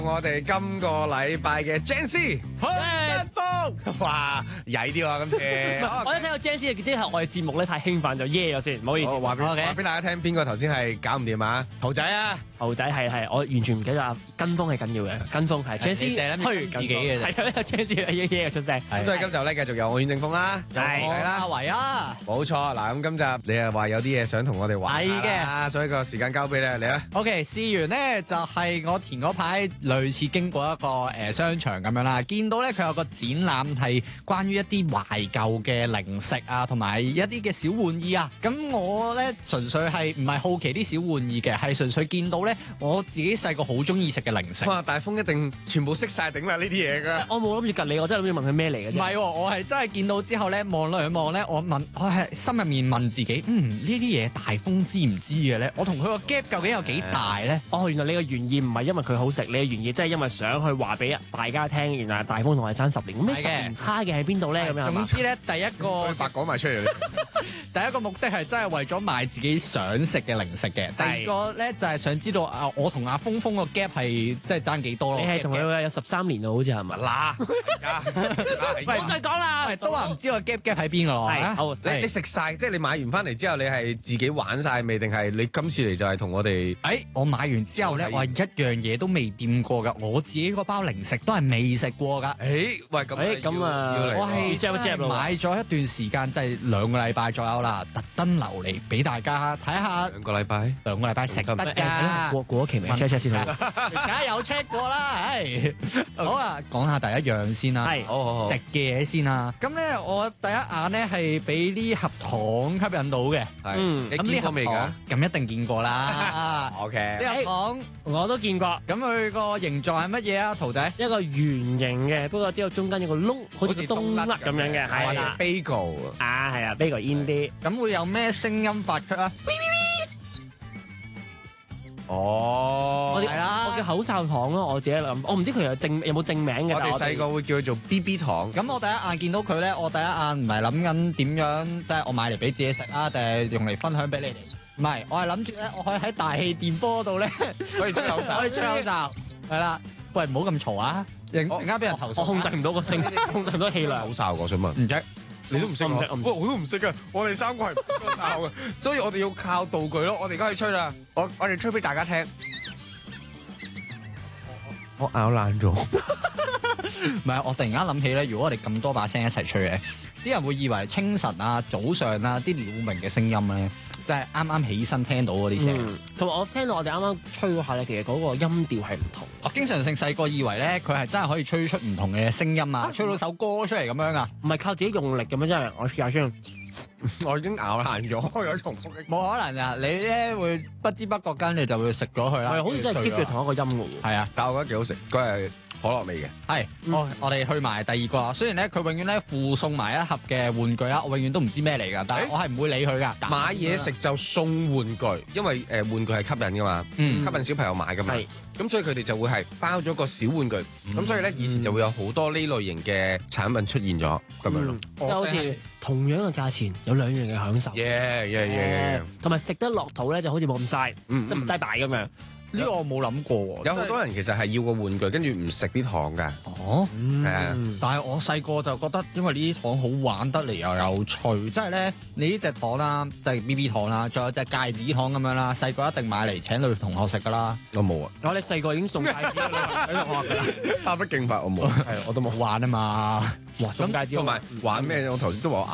我哋今個禮拜嘅 Janice 許一峰，哇曳啲喎今次。 我一聽到 Janice 即係我哋節目咧太興奮就耶咗先，唔好意思。 話俾大家聽，邊個頭先係搞唔掂啊？豪仔啊！ 豪仔係我完全唔記得啊！跟風係緊要嘅，跟風係 Janice 虛自己嘅啫。係啊，呢個 Janice 耶出聲。 咁所以今集咧繼續有我阮正峰啦， 係啦， 阿維啊， 冇錯。嗱咁今集你又話有啲嘢想同我哋玩下啦，所以個時間交俾你嚟啦。 OK， 試完咧就係我前嗰排類似經過一個商場咁樣啦，見到咧佢有個展覽係關於一啲懷舊嘅零食啊，同埋一啲嘅小玩意啊。咁我咧純粹係唔係好奇啲小玩意嘅，係純粹見到咧我自己細個好中意食嘅零食。 哇！大風一定全部識晒頂啦呢啲嘢㗎。 我冇諗住及你，我真係諗住問佢咩嚟嘅啫。 唔係喎，我係真係見到之後咧望兩望咧，我係心入面問自己，呢啲嘢大風知唔知嘅咧？我同佢個 gap 究竟有幾大咧？ 哦，原來你嘅原意唔係因為佢好食，你嘅原意真係因為想去話俾大家聽，原來大風同我爭10年。咁呢10年差嘅喺邊度咧？咁樣總之咧，第一個白講埋出嚟。 第一個目的係真係為咗買自己想食嘅零食嘅。第二個咧就係想知道我同阿峰峰個 gap 係即係爭幾多咯？ 你係同佢有13年咯，好似係咪？ 嗱， 唔好再講啦， 都話唔知個 gap 喺邊個咯？ 係好， 你食晒，即係你買完翻嚟之後，你係自己玩晒未？定係你今次嚟就係同我哋？ 我買完之後咧，我係一樣嘢都未掂過㗎。我自己嗰包零食都係未食過㗎。 喂，咁啊， 我係真係買咗一段時間，即係2個禮拜左右啦，特登留嚟俾大家睇下。 2個禮拜 ，2個禮拜食得㗎。 過咗期未 check 先好。 梗係有 check 過啦，好啊，講下第一樣先啦， 好食嘅嘢先啦。咁咧，我第一眼咧係俾呢盒糖吸引到嘅。 你見過未㗎？ 咁一定見過啦。 OK， 呢盒糖我都見過。 咁佢個形狀係乜嘢啊？徒弟， 一個圓形嘅，不過之後中間有個窿，好似冬甩咁樣嘅，係或者 bagel 啊，係啊 bagel in 啲。 咁會有咩聲音發出啊？ 哦， 係啦， 我叫口哨糖咯，我自己諗，我唔知佢有冇正名嘅。 我哋細個會叫佢做 BB 糖。 咁我第一眼見到佢咧，我第一眼唔係諗緊點樣，即係我買嚟俾自己食啊，定係用嚟分享俾你哋？唔係，我係諗住咧，我可以喺大氣電波度咧， 可以吹口哨， 可以吹口哨，係啦。喂，唔好咁嘈啊！陣間俾人投訴。 我控制唔到個聲，控制唔到氣量。 口哨，我想問。 唔識， 你都唔識？我都唔識㗎。我哋3個係唔識口哨嘅，所以我哋要靠道具咯。我哋而家可以吹啦。我哋吹俾大家聽。我咬爛咗。 唔係，我突然間諗起咧，如果我哋咁多把聲一齊吹嘅，啲人會以為清晨啊、早上啊啲鳥鳴嘅聲音咧，即係啱啱起身聽到嗰啲聲。 同埋我聽到我哋啱啱吹嗰下咧，其實嗰個音調係唔同。 我經常性細個以為咧，佢係真係可以吹出唔同嘅聲音啊，吹到首歌出嚟咁樣啊， 唔係靠自己用力咁樣，真係我試下先。 我已經咬爛咗，有重複嘅。 冇可能啊！你咧會不知不覺間你就會食咗佢啦。 係，好似真係 keep 住同一個音嘅喎。 係啊， 但我覺得幾好食，佢係可樂味嘅。 係，我哋去埋第二個啊。雖然咧佢永遠咧附送埋一盒嘅玩具啦，我永遠都唔知咩嚟㗎，但係我係唔會理佢㗎。 買嘢食就送玩具，因為玩具係吸引㗎嘛，吸引小朋友買㗎嘛。咁所以佢哋就會係包咗個小玩具，咁所以咧以前就會有好多呢類型嘅產品出現咗咁樣咯。 即係好似同樣嘅價錢有2樣嘅享受。同埋食得落肚咧就好似冇咁嘥，即係唔嘥大咁樣。 呢個我冇諗過喎。 有好多人其實係要個玩具，跟住唔食啲糖㗎。係啊。 但係我細個就覺得，因為呢啲糖好玩得嚟又有趣，即係咧你呢隻糖啦，即係 BB 糖啦，仲有隻戒指糖咁樣啦，細個一定買嚟請女同學食㗎啦。 我冇啊。 我哋細個已經送戒指俾同學㗎啦。 差不勁法我冇。 係，我都冇玩啊嘛。 哇！送戒指同埋玩咩？我頭先都話